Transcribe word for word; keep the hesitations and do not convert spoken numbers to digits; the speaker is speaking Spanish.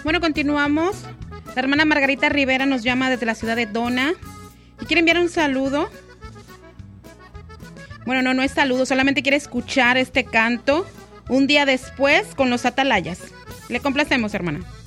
Bueno, continuamos. La hermana Margarita Rivera nos llama desde la ciudad de Dona y quiere enviar un saludo. Bueno, no, no es saludo, solamente quiere escuchar este canto un día después con los Atalayas. Le complacemos, hermana.